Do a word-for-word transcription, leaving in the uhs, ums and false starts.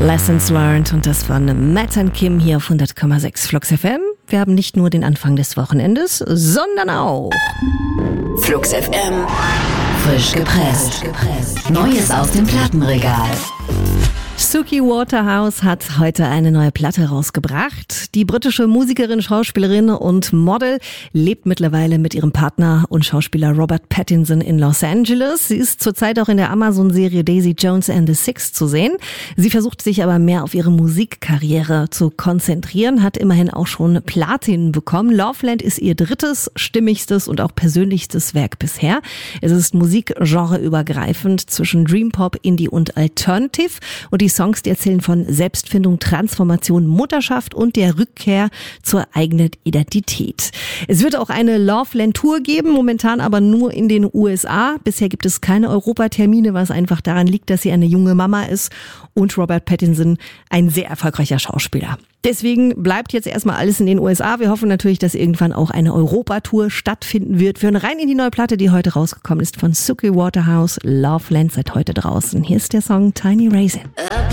Lessons Learned und das von Matt und Kim hier auf hundert Komma sechs Flux F M. Wir haben nicht nur den Anfang des Wochenendes, sondern auch Flux F M. Frisch gepresst. Neues aus dem Plattenregal. Suki Waterhouse hat heute eine neue Platte rausgebracht. Die britische Musikerin, Schauspielerin und Model lebt mittlerweile mit ihrem Partner und Schauspieler Robert Pattinson in Los Angeles. Sie ist zurzeit auch in der Amazon-Serie Daisy Jones and the Six zu sehen. Sie versucht sich aber mehr auf ihre Musikkarriere zu konzentrieren, hat immerhin auch schon Platin bekommen. Loveland ist ihr drittes, stimmigstes und auch persönlichstes Werk bisher. Es ist musikgenreübergreifend zwischen Dreampop, Indie und Alternative. Und die Songs, die erzählen von Selbstfindung, Transformation, Mutterschaft und der Rückkehr zur eigenen Identität. Es wird auch eine Loveland-Tour geben, momentan aber nur in den U S A. Bisher gibt es keine Europatermine, was einfach daran liegt, dass sie eine junge Mama ist und Robert Pattinson ein sehr erfolgreicher Schauspieler. Deswegen bleibt jetzt erstmal alles in den U S A. Wir hoffen natürlich, dass irgendwann auch eine Europatour stattfinden wird. Wir hören rein in die neue Platte, die heute rausgekommen ist von Suki Waterhouse. Loveland seit heute draußen. Hier ist der Song Tiny Raisin.